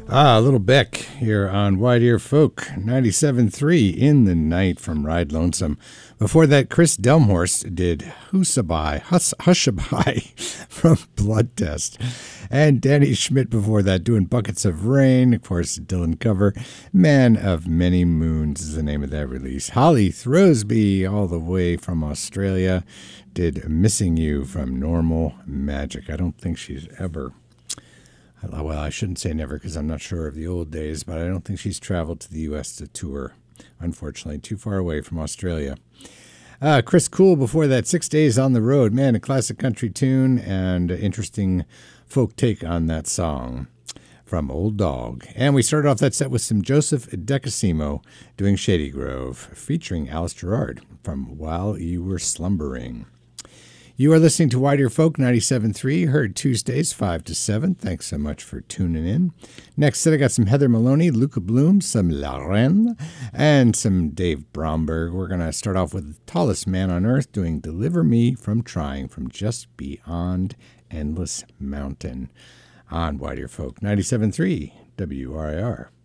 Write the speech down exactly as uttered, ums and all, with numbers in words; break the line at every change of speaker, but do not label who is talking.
Ah, Little Beck here on Wide Ear Folk, ninety-seven point three in the night from Ride Lonesome. Before that, Chris Delmhorst did Hussabai, Hus, Hushabai from Blood Test. And Danny Schmidt before that doing Buckets of Rain, of course, Dylan cover. Man of Many Moons is the name of that release. Holly Throsby, all the way from Australia, did Missing You from Normal Magic. I don't think she's ever... Well, I shouldn't say never because I'm not sure of the old days, but I don't think she's traveled to the U S to tour, unfortunately. Too far away from Australia. Uh, Chris Cool before that, Six Days on the Road. Man, a classic country tune and interesting folk take on that song from Old Dog. And we started off that set with some Joseph Decasimo doing Shady Grove, featuring Alice Gerard from While You Were Slumbering. You are listening to Wide Ear Folk ninety-seven point three, heard Tuesdays five to seven. Thanks so much for tuning in. Next set, I got some Heather Maloney, Luca Bloom, some La Reine, and some Dave Bromberg. We're going to start off with Tallest Man on Earth doing Deliver Me from Trying from Just Beyond Endless Mountain on Wide Ear Folk ninety-seven point three W R I R.